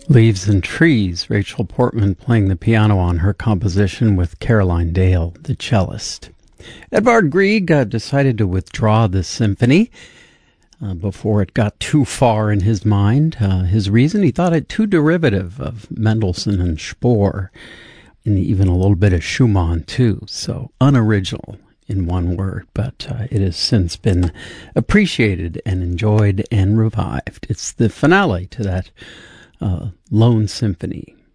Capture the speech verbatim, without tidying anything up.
Leaves and Trees, Rachel Portman playing the piano on her composition with Caroline Dale, the cellist. Edvard Grieg uh, decided to withdraw the symphony uh, before it got too far in his mind. Uh, his reason, he thought it too derivative of Mendelssohn and Spohr, and even a little bit of Schumann too, so unoriginal in one word, but uh, it has since been appreciated and enjoyed and revived. It's the finale to that Uh, Lone Symphony.